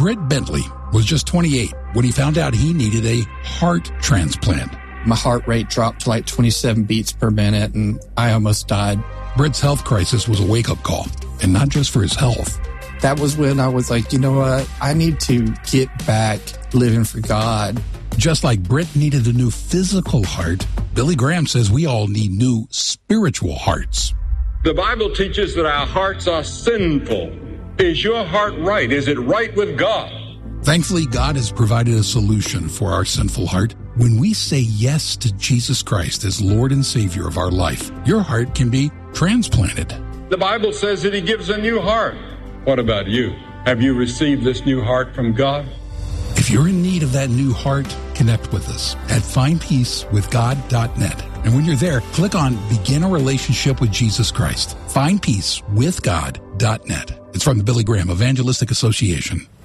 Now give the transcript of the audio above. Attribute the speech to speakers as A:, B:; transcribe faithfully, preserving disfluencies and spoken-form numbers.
A: Britt Bentley was just twenty-eight when he found out he needed a heart transplant.
B: My heart rate dropped to like twenty-seven beats per minute, and I almost died.
A: Britt's health crisis was a wake-up call, and not just for his health.
B: That was when I was like, you know what? I need to get back living for God.
A: Just like Britt needed a new physical heart, Billy Graham says we all need new spiritual hearts.
C: The Bible teaches that our hearts are sinful. Is your heart right? Is it right with God?
A: Thankfully, God has provided a solution for our sinful heart. When we say yes to Jesus Christ as Lord and Savior of our life, your heart can be transplanted.
C: The Bible says that He gives a new heart. What about you? Have you received this new heart from God?
A: If you're in need of that new heart, connect with us at find peace with god dot net. And when you're there, click on Begin a Relationship with Jesus Christ. find peace with god dot net. It's from the Billy Graham Evangelistic Association.